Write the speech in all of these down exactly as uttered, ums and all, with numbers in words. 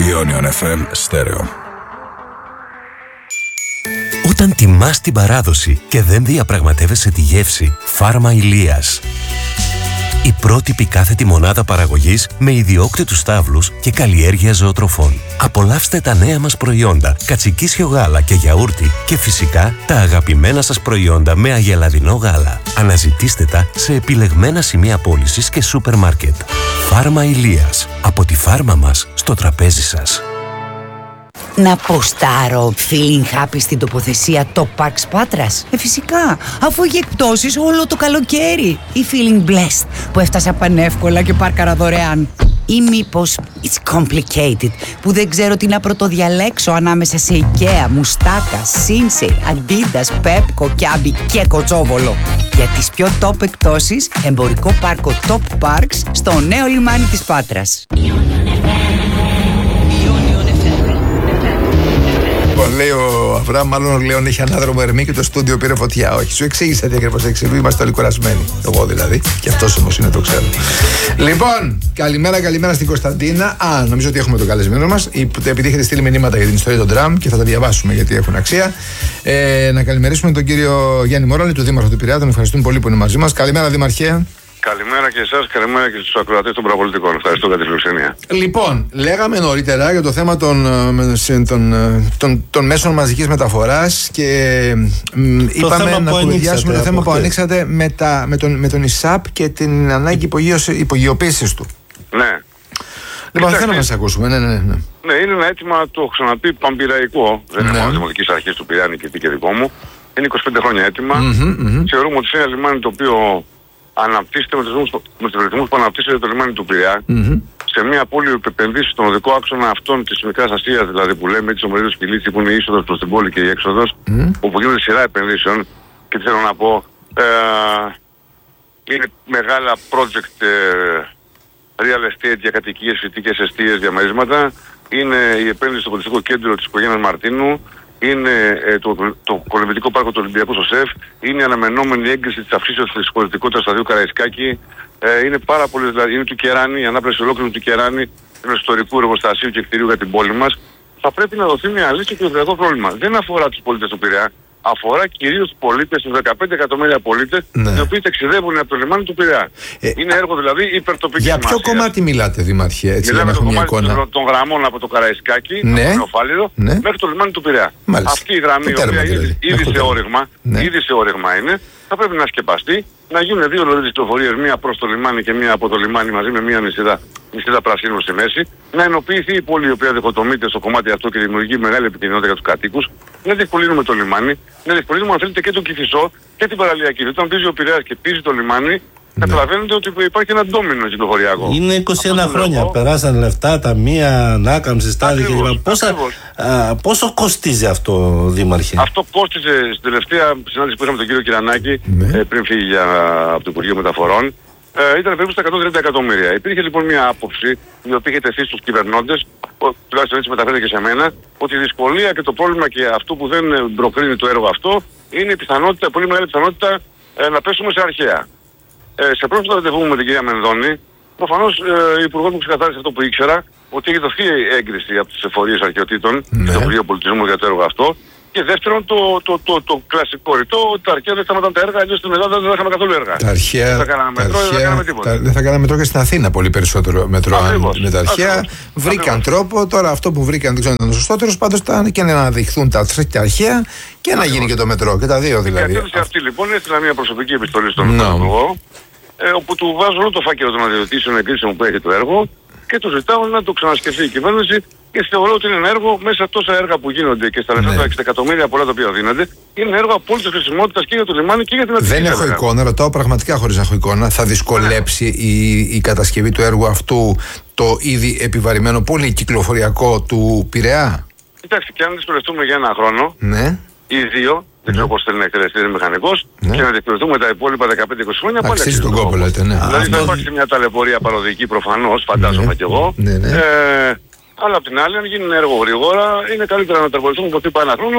Ionian εφ εμ Στέρεο. Όταν τιμάς την παράδοση και δεν διαπραγματεύεσαι τη γεύση, Φάρμα Ηλίας. Η πρότυπη κάθετη μονάδα παραγωγής με ιδιόκτητους στάβλους και καλλιέργεια ζωοτροφών. Απολαύστε τα νέα μας προϊόντα, κατσικίσιο γάλα και γιαούρτι και φυσικά τα αγαπημένα σας προϊόντα με αγελαδινό γάλα. Αναζητήστε τα σε επιλεγμένα σημεία πώλησης και σούπερ μάρκετ. Φάρμα Ηλίας. Από τη φάρμα μας στο τραπέζι σας. Να ποστάρω feeling happy στην τοποθεσία Top Parks Πάτρας? Ε, φυσικά, αφού έχει εκπτώσεις όλο το καλοκαίρι. Ή feeling blessed που έφτασα πανεύκολα και πάρκαρα δωρεάν. Ή μήπως it's complicated που δεν ξέρω τι να πρωτοδιαλέξω ανάμεσα σε IKEA, Μουστάκα, Sinsei, Adidas, Pepco, Kiabi και Κοτσόβολο. Για τις πιο top εκπτώσεις, εμπορικό πάρκο Top Parks στο νέο λιμάνι της Πάτρας. Λέει ο Αβραάμ, μάλλον ο Λέων έχει ανάδρομο ερμή και το στούντιο πήρε φωτιά. Όχι, σου εξήγησα τι ακριβώς έχει συμβεί. Είμαστε όλοι κουρασμένοι. Εγώ δηλαδή. Και αυτός όμως είναι, το ξέρω. Λοιπόν, καλημέρα, καλημέρα στην Κωνσταντίνα. Α, νομίζω ότι έχουμε τον καλεσμένο μας. Επειδή έχετε στείλει μηνύματα για την ιστορία των τραμ και θα τα διαβάσουμε γιατί έχουν αξία. Ε, να καλημερίσουμε τον κύριο Γιάννη Μόραλη, του Δήμαρχου του Πειραιά. Τον ευχαριστούμε πολύ που είναι μαζί μας. Καλημέρα, Δήμαρχε. Καλημέρα και εσάς, καλημέρα και στους ακροατές των παραπολιτικών. Ευχαριστώ για τη φιλοξενία. Λοιπόν, λέγαμε νωρίτερα για το θέμα των, των, των, των μέσων μαζικής μεταφοράς και μ, είπαμε να κουβεντιάσουμε το θέμα που ανοίξατε με, τα, με, τον, με τον ΙΣΑΠ και την ανάγκη υπογειοποίησης του. Ναι. Λοιπόν, θέλω να σας ακούσουμε. Ναι, ναι, ναι. Ναι, είναι ένα αίτημα, το έχω ξαναπεί, πανπειραϊκό. Δεν είναι μόνο Δημοτικής Αρχής του Πειραιά και και δικό μου. Είναι είκοσι πέντε χρόνια αίτημα. Mm-hmm, mm-hmm. Θεωρούμε ότι είναι ένα λιμάνι το οποίο αναπτύσσεται με τους ρυθμούς που αναπτύσσεται το λιμάνι του Πειραιά, mm-hmm. σε μια πόλη που επενδύσει στον οδικό άξονα αυτών της Μικράς Ασίας, δηλαδή που λέμε, της Ομερίδος Πηλίτσι, που είναι η είσοδος προς την πόλη και η έξοδος, mm-hmm. όπου γίνονται σειρά επενδύσεων. Και τι θέλω να πω, ε, είναι μεγάλα project ε, real estate για κατοικίες, φοιτικές, εστίες, διαμερίσματα. Είναι η επένδυση στο πολιτιστικό κέντρο της οικογένειας Μαρτίνου. Είναι ε, το, το, το κολυμβητικό πάρκο του Ολυμπιακού στο ΣΕΦ, είναι η αναμενόμενη έγκριση της αυξήσεως της χωρητικότητας στο σταδίου Καραϊσκάκη, ε, είναι πάρα πολύ, δηλαδή είναι του Κεράνη, η ανάπλαση ολόκληρου του Κεράνη, ενός ιστορικού εργοστασίου και κτηρίου για την πόλη μας. Θα πρέπει να δοθεί μια λύση και το δημοτικό πρόβλημα. Δεν αφορά τους πολίτες του Πειραιά, αφορά κυρίως τους πολίτες, τους δεκαπέντε εκατομμύρια πολίτες, ναι. οι οποίοι ταξιδεύουν από το λιμάνι του Πειραιά. Ε, είναι έργο δηλαδή υπερτοπικής σημασίας. Για ποιο κομμάτι μιλάτε, Δήμαρχε, έτσι, μιλάμε για να έχουμε μια εικόνα? Των γραμμών από το Καραϊσκάκη, ναι. από το Νεοφάλιρο, ναι. μέχρι το λιμάνι του Πειραιά. Μάλιστα. Αυτή η γραμμή, η οποία ήδη, ήδη, σε όριγμα, ναι. ήδη σε όριγμα είναι, θα πρέπει να σκεπαστεί, να γίνουν δύο λωρίδες κυκλοφορίες, μία προς το λιμάνι και μία από το λιμάνι μαζί με μία νησίδα, νησίδα πρασίνου στη μέση, να ενοποιηθεί η πόλη η οποία διχοτομείται στο κομμάτι αυτό και δημιουργεί μεγάλη επικοινωνία για τους κατοίκους, να διευκολύνουμε το λιμάνι, να διευκολύνουμε αν θέλετε και τον Κηφισό και την παραλιακή. Όταν πίζει ο Πειραιάς και πίζει το λιμάνι, ναι. καταλαβαίνετε ότι υπάρχει ένα ντόμινο κυκλοφοριακό. Είναι είκοσι ένα αυτό χρόνια. Περάσαν λεφτά, ταμεία, ανάκαμψη, στάδια κλπ. Πόσο κοστίζει αυτό, Δήμαρχε? Αυτό κόστιζε στην τελευταία συνάντηση που είχαμε τον κύριο Κυρανάκη, ναι. ε, πριν φύγει για, από το Υπουργείο Μεταφορών. Ε, ήταν περίπου στα εκατόν τριάντα εκατομμύρια. Υπήρχε λοιπόν μια άποψη η οποία είχε τεθεί στους κυβερνώντες, τουλάχιστον έτσι μεταφέρεται και σε μένα, ότι η δυσκολία και το πρόβλημα και αυτό που δεν προκρίνει το έργο αυτό είναι η πιθανότητα, πολύ μεγάλη πιθανότητα ε, να πέσουμε σε αρχαία. Ε, σε πρόσφατο ραντεβού με την κυρία Μενδώνη, προφανώς ε, η Υπουργός μου ξεκαθάρισε αυτό που ήξερα, ότι έχει δοθεί έγκριση από τις εφορίες αρχαιοτήτων ναι. και το Υπουργείο Πολιτισμού για το έργο αυτό. Και δεύτερον, το, το, το, το, το κλασικό ρητό, ότι τα αρχαία δεν σταματάνε τα έργα, αλλιώς στην Ελλάδα δεν θα είχαμε καθόλου έργα. Τα αρχαία, δεν θα κάναμε μετρό, δεν θα κάναμε τίποτα. Δεν θα κάναμε μετρό και στην Αθήνα πολύ περισσότερο μετρό. Ακριβώς, με τα αρχαία ακριβώς, βρήκαν ακριβώς. τρόπο, τώρα αυτό που βρήκαν δεν ξέρω αν ήταν ο σωστότερος, πάντως ήταν και να αναδειχθούν τα αρχαία και να γίνει και το μετρό. Και τα δύο δηλαδή. Η κατεύθυνση αυτή λοιπόν έστειλα μια προσωπική επιστολή στον Υπουργό, ε, όπου του βάζω όλο το φάκελο των αδειοδοτήσεων εγκρίσεων που έχει το έργο και του ζητάω να το ξανασκεφτεί η κυβέρνηση. Και θεωρώ ότι είναι ένα έργο μέσα τόσα έργα που γίνονται και στα λεφτά ναι. τα εξήντα εκατομμύρια πολλά τα οποία δίνονται. Είναι ένα έργο απόλυτης χρησιμότητας και για το λιμάνι και για την Αττική. Δεν έχω έργα. εικόνα, ρωτάω πραγματικά χωρίς να έχω εικόνα. Θα δυσκολέψει ναι. η, η κατασκευή του έργου αυτού το ήδη επιβαρημένο πολύ κυκλοφοριακό του Πειραιά? Κοιτάξτε, και αν δυσκολευτούμε για ένα χρόνο ναι. ή δύο, δεν ξέρω πώς θέλει να εκτελεστεί, είναι μηχανικός, ναι. και να διεκπληρωθούμε τα υπόλοιπα δεκαπέντε είκοσι χρόνια πάλι. Αξίζει τον κόπο, λέτε, ναι. Δηλαδή θα υπάρξει μια ταλαιπωρία παροδική προφανώς, φαντάζομαι ναι. κι εγώ. Ναι, ναι. Ε, αλλά απ' την άλλη, αν γίνει ένα έργο γρήγορα, είναι καλύτερα να ταρβοληθούμε από τύπα ένα χρόνο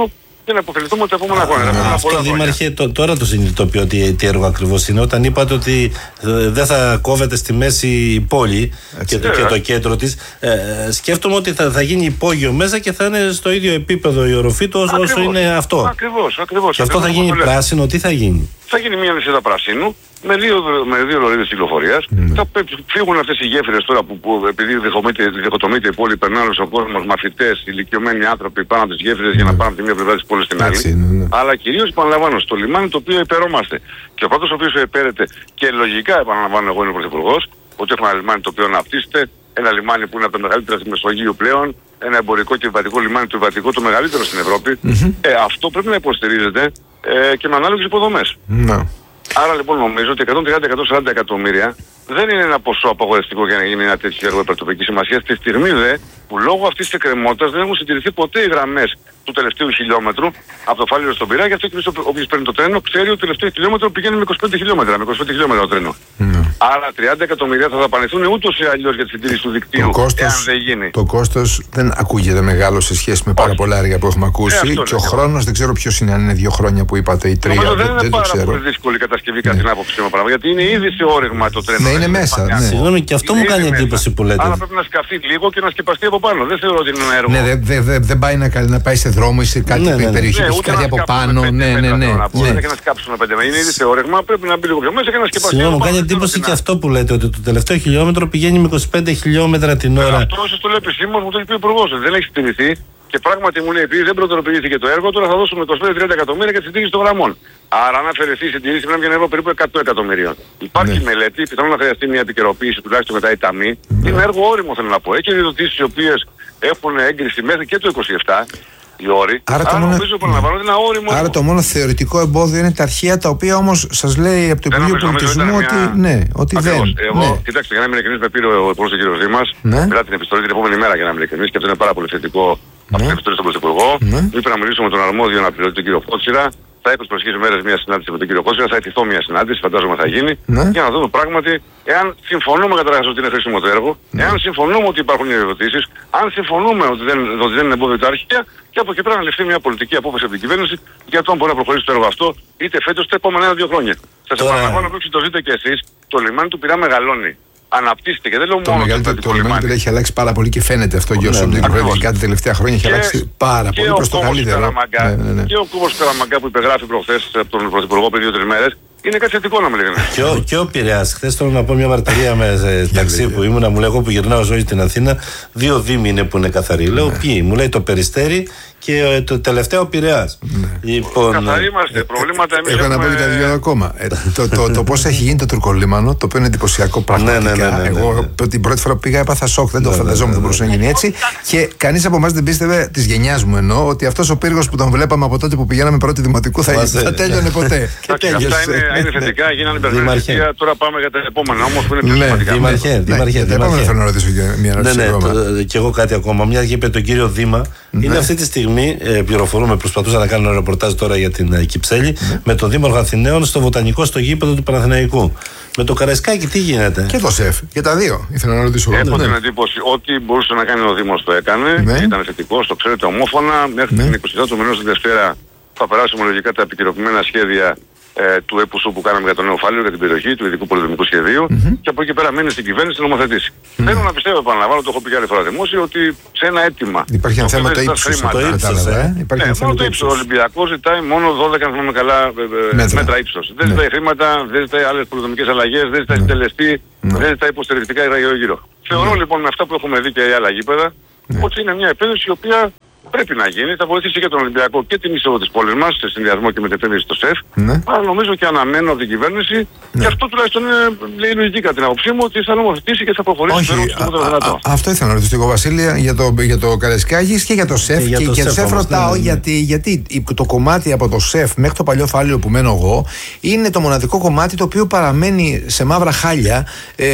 και να υποφεληθούμε τα επόμενα χρόνια. Αυτό, Δήμαρχε, τώρα το συνειδητοποιώ τι, τι έργο ακριβώς είναι. Όταν είπατε ότι δεν θα κόβεται στη μέση η πόλη και, και το κέντρο της, ε, σκέφτομαι ότι θα, θα γίνει υπόγειο μέσα και θα είναι στο ίδιο επίπεδο η οροφή του όσο, όσο είναι αυτό. Ακριβώς, ακριβώς. Και αυτό θα γίνει πράσινο, τι θα γίνει? Θα γίνει μια νησίδα πρασίνου με δύο, με δύο λωρίδες κυκλοφορίας. Mm. Θα φύγουν αυτές οι γέφυρες τώρα που, που επειδή διχοτομείται η πόλη, περνάνε στον κόσμο μαθητές, ηλικιωμένοι άνθρωποι πάνω από τις γέφυρες mm. για να πάνε από τη μία πλευρά της πόλης στην άλλη. Mm. Αλλά κυρίως επαναλαμβάνω στο λιμάνι το οποίο υπερόμαστε. Και ο πρώτος ο οποίος υπέρεται και λογικά επαναλαμβάνω εγώ είναι ο Πρωθυπουργός, ότι έχουμε ένα λιμάνι το οποίο αναπτύσσεται, ένα λιμάνι που είναι από τα μεγαλύτερα στη Μεσογείο πλέον, ένα εμπορικό και βιβατικό λιμάνι, το βιβατικό το μεγαλύτερο στην Ευρώπη. Mm-hmm. Ε, αυτό πρέπει να υποστηρίζεται ε, και με ανάλογες υποδομές. Mm. Άρα λοιπόν νομίζω ότι εκατόν τριάντα με εκατόν σαράντα εκατομμύρια δεν είναι ένα ποσό απαγορευτικό για να γίνει ένα τέτοιο έργο υπερτοπικής σημασίας. Στη στιγμή δε που λόγω αυτής της εκκρεμότητας δεν έχουν συντηρηθεί ποτέ οι γραμμές του τελευταίου χιλιόμετρου από το Φάληρο στον Πειραιά, και αυτό όποιος παίρνει το τρένο ξέρει ότι το τελευταίο χιλιόμετρο πηγαίνει με είκοσι πέντε χιλιόμετρα, με είκοσι πέντε χιλιόμετρα το τρένο. Mm. Άρα τριάντα εκατομμύρια θα δαπανηθούν ούτως ή αλλιώς για τη συντήρηση του δικτύου, το κόστος, εάν δεν γίνει. Το κόστος δεν ακούγεται μεγάλο σε σχέση με πάρα πολλά έργα που έχουμε ακούσει, ε, και ο χρόνος δεν ξέρω ποιος είναι, αν είναι δύο χρόνια που είπατε ή τρία. Νομίζω δεν, δεν είναι πάρα πολύ δύσκολη η κατασκευή κατά την άποψή μου, γιατί είναι ήδη σε όρεγμα το τρένο. Ναι, είναι μέσα. Ναι. Συγγνώμη, και αυτό μου κάνει εντύπωση που λέτε. Άρα πρέπει να σκαφτεί λίγο και να σκεπαστεί από πάνω. Δεν θεωρώ ότι είναι ένα έργο. Ναι, δεν δε, δε, δε πάει να, να πάει σε δρόμο ή σε κάτι ναι, ναι, περιοχή ναι, που έχει κάτι από πάνω. Ναι, ναι, ναι. ναι. Δεν έχει να σκάψουμε πέντε μέτρα. Είναι ήδη σε όρεγμα, πρέπει να μπει λίγο πιο μέσα και να σκεπαστεί. Συγγνώμη, μου κάνει εντύπωση και αυτό που λέτε, ότι το τελευταίο χιλιόμετρο πηγαίνει με είκοσι πέντε χιλιόμετρα την ώρα. Αυτό όσο το λέει επισήμως μου το έχει πει ο Υπουργός. Δεν έχει στηριχθεί. Και πράγματι μου λέει, επειδή δεν πρωτοποιήθηκε το έργο, τώρα θα δώσουμε είκοσι πέντε με τριάντα εκατομμύρια για τη συντήρηση των γραμμών. Άρα, αν αφαιρεθεί η συντήρηση, πρέπει να βγαίνει περίπου εκατό εκατομμυρίων. Υπάρχει ναι. μελέτη, πιθανόν να χρειαστεί μια επικαιροποίηση τουλάχιστον μετά η ταμή. Ναι. Είναι έργο όριμο, θέλω να πω. Έχει επιδοτήσεις οι οποίες έχουν έγκριση μέχρι και το είκοσι επτά. Οι όροι. Άρα, Άρα μόνο... νομίζω ότι είναι όριμο. Άρα το μόνο θεωρητικό εμπόδιο είναι τα αρχεία, τα οποία όμως σας λέει από το Υπουργείο Πολιτισμού ότι, μια... ναι, ότι δεν. Εγώ, ναι. Κοιτάξτε, για να είμαι ειλικρινής, με πήρε ο Υπουργός ο κ. Δήμας, ναι. μετά την επιστολή την επόμενη μέρα, για να είμαι ειλικρινής, και αυτό είναι πάρα πολύ θετικό από την επιστολή στον Πρωθυπουργό. Είπε να μιλήσω με τον αρμόδιο αναπληρωτή τον κ. Φώτσιρα. Θα έχω τις προσεχείς μέρες μια συνάντηση με τον κύριο Κώστα, θα ετηθώ μια συνάντηση, φαντάζομαι θα γίνει, ναι. για να δούμε πράγματι εάν συμφωνούμε καταρχάς ότι είναι χρήσιμο το έργο, ναι. εάν συμφωνούμε ότι υπάρχουν οι ερωτήσεις, αν συμφωνούμε ότι δεν, ότι δεν είναι εμπόδιο τα αρχεία, και από εκεί πέρα να ληφθεί μια πολιτική απόφαση από την κυβέρνηση για το αν μπορεί να προχωρήσει το έργο αυτό, είτε φέτος είτε επόμενα ένα-δύο χρόνια. Σας επαναλαμβάνω που το ζείτε και εσείς, το λιμάνι του Πειραιά μεγαλώνει. Αναπτύσσεται και δεν λέω το μόνο το, το λιμάνι του έχει αλλάξει πάρα πολύ και φαίνεται αυτό για όσο δουλεύει κάτι τελευταία χρόνια έχει αλλάξει πάρα και πολύ προς το καλύτερο. Ναι, ναι, ναι. Και ο Κούβος Καραμαγκά που υπεγράφει προχθές από τον Πρωθυπουργό πριν δύο-τρεις μέρες. Είναι κάτι θετικό να μιλάμε. Και ο, και ο Πειραιάς. Χθες θέλω να πω μια μαρτυρία με ταξί που ήμουνα. Μου λέει: εγώ που γυρνάω ζωή στην Αθήνα, δύο δήμοι είναι που είναι καθαροί. Λέω: ποιοι? Μου λέει το Περιστέρι και το τελευταίο Πειραιάς. Λοιπόν, καθαροί είμαστε. Προβλήματα εμείς. Έχω να πω και τα δύο ακόμα. Το πώς έχει γίνει το τουρκολίμανο, το οποίο είναι εντυπωσιακό πραγματικά. Εγώ την πρώτη φορά που πήγα έπαθα σοκ. Δεν το φανταζόμουν ότι μπορούσε να γίνει έτσι. Και κανείς από εμάς δεν πίστευε, της γενιάς μου εννοώ, ότι αυτός ο πύργος που τον βλέπαμε από τότε που πηγαίναμε πρώτη δημοτικού θα τέλειωνε ποτέ. Και τέλειωσε. Είναι θετικά, γίνανε υπερδημαρχία, τώρα πάμε για τα επόμενα όμως που είναι πιο σημαντικά. Δήμαρχε, Δήμαρχε. Τα επόμενα θέλω να ρωτήσω μια ερώτηση ακόμα. Ναι, και εγώ κάτι ακόμα. Μια και είπε τον κύριο Δήμα, είναι αυτή τη στιγμή, πληροφορούμε, προσπαθούσα να κάνω ένα ρεπορτάζ τώρα για την Κυψέλη, με τον Δήμαρχο Αθηναίων στο βοτανικό στο γήπεδο του Παναθηναϊκού. Με το Καραϊσκάκι τι γίνεται? Και το ΣΕΦ, και τα δύο. Ήθελα να ρωτήσω. Έχω την εντύπωση ότι μπορούσε να κάνει ο Δήμος το έκανε, ήταν θετικός, το ξέρετε ομόφωνα, μέχρι την εικοστή του μηνός τη Δευτέρα θα περάσουμε λογικά τα επικαιροποιημένα σχέδια Ε, του ΕΠΟΣΟΥ που κάναμε για τον Νέο Φάληρο, για την περιοχή του ειδικού πολυδομικού σχεδίου, mm-hmm. και από εκεί πέρα μένει στην κυβέρνηση να νομοθετήσει. Mm-hmm. Θέλω να πιστεύω, επαναλαμβάνω, το έχω πει και άλλη φορά δημόσιο, ότι σε ένα αίτημα. Υπάρχει ένα θέμα το ύψος. Το ύψος, ε. Υπάρχει ναι, μόνο το ύψος. Ο Ολυμπιακός ζητάει μόνο δώδεκα, αν θυμάμαι καλά, μέτρα, μέτρα ύψος. Δεν ζητάει χρήματα, δεν ζητάει άλλες πολυδομικές αλλαγές, δεν ζητάει συντελεστή, δεν ζητάει υποστηρικτικά γύρω-γύρω. Θεωρώ λοιπόν με αυτά που έχουμε δει και άλλα γήπεδα, ότι είναι μια επένδυση η οποία πρέπει να γίνει, θα βοηθήσει και τον Ολυμπιακό και την είσοδο της πόλης μας σε συνδυασμό και με την επένδυση στο ΣΕΦ. Ναι. Αλλά νομίζω και αναμένω από την κυβέρνηση, ναι. και αυτό τουλάχιστον είναι η λογική κατά την άποψή μου, ότι θα νομοθετήσει και θα προχωρήσει. Όχι, το έργο α, α, αυτό ήθελα να ρωτήσω εγώ, Βασίλεια, για το, για το Καραϊσκάκης και για το ΣΕΦ. Και, και, και για το ΣΕΦ ρωτάω, ναι, ναι. γιατί, γιατί το κομμάτι από το ΣΕΦ μέχρι το παλιό Φάληρο που μένω εγώ είναι το μοναδικό κομμάτι το οποίο παραμένει σε μαύρα χάλια,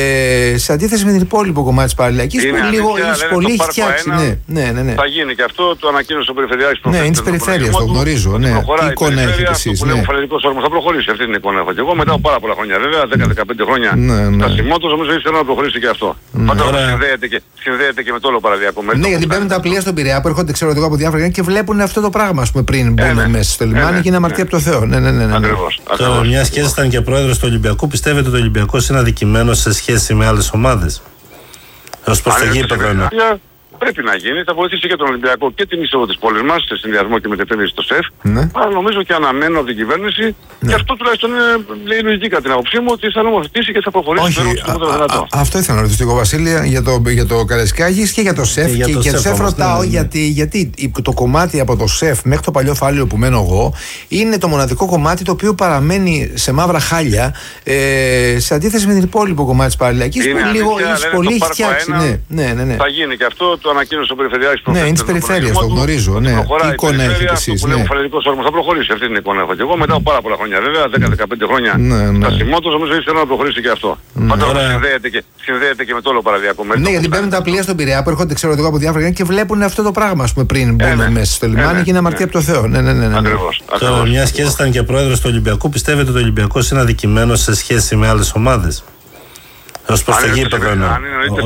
ε, σε αντίθεση με την υπόλοιπο κομμάτι της Παραλιακής που λίγο πολύ έχει φτιάξει. Ναι, ναι, ναι. Θα γίνει και αυτό. το ανακοίνωσε ο Περιφερειάρχης. Ναι, είναι της περιφέρειας, το γνωρίζω. Ναι. Τι εικόνα έχετε εσείς? Που λέει ο Φαλαιρικός όρμος θα προχωρήσει. Αυτή την εικόνα έχω και εγώ μετά από πάρα πολλά χρόνια. Βέβαια, δέκα με δεκαπέντε χρόνια στασιμότητας, νομίζω ήθελα να προχωρήσει και αυτό. Πάντα συνδέεται και, συνδέεται και με το όλο παραδιακό μέτρο. Ναι, γιατί παίρνουν τα πλοία στον Πειραιά που έρχονται, ξέρω εγώ, από διάφορα και βλέπουν αυτό το πράγμα, ας πούμε, πριν μπουν μέσα στο λιμάνι και είναι αμαρτία από το Θεό. Ναι, ναι, ναι. Ακριβώς. Τώρα, μια και ήσασταν και πρόεδρος του Ολυμπιακού, πιστεύετε ότι ο Ολυμπιακός είναι αδικημένος σε σχέση με άλλες ομάδες? Ως προς το γήπεδο. Πρέπει να γίνει, θα βοηθήσει και τον Ολυμπιακό και την είσοδο της πόλης μας σε συνδυασμό και με την επένδυση στο ΣΕΦ. Ναι. Αλλά νομίζω και αναμένω από την κυβέρνηση ναι. και αυτό τουλάχιστον είναι η λογική κατά την άποψή μου ότι θα νομοθετήσει και θα προχωρήσει. Όχι, α, α, α, αυτό ήθελα να ρωτήσω εγώ, Βασίλεια, για το, για το Καραϊσκάκης και για το ΣΕΦ. Και, και, το και το ΣΕΦ ρωτάω ναι, ναι. γιατί, γιατί το κομμάτι από το ΣΕΦ μέχρι το παλιό Φάληρο που μένω εγώ είναι το μοναδικό κομμάτι το οποίο παραμένει σε μαύρα χάλια ε, σε αντίθεση με την υπόλοιπο κομμάτι της Παραλιακής που λίγο πολύ έχει φτιάξει. Θα γίνει και αυτό. Το ανακοίνωσε ο Περιφερειάρχης. Ναι, είναι της περιφέρειας, το γνωρίζω. Ναι. Τι εικόνα έχετε εσείς? Που λέει ο Φαλαιρικός όρμος θα προχωρήσει. Αυτή την εικόνα έχω και εγώ μετά από πάρα πολλά χρόνια. Βέβαια, δέκα με δεκαπέντε χρόνια στασιμότητας, νομίζω ήθελα να προχωρήσει και αυτό. Πάντα συνδέεται και, συνδέεται και με το όλο παραδιακό μέτρο. Ναι, γιατί παίρνουν τα πλοία στον Πειραιά που έρχονται, ξέρω εγώ, από διάφορα και βλέπουν αυτό το πράγμα, ας πούμε, πριν μπουν μέσα στο λιμάνι και είναι αμαρτία από το Θεό. Ναι, ναι, ναι. Ακριβώς. Τώρα, μια και ήσασταν και πρόεδρος του Ολυμπιακού, πιστεύετε ότι ο Ολυμπιακός είναι αδικημένος σε σχέση με άλλες ομάδες? Ως προς το γήπεδο.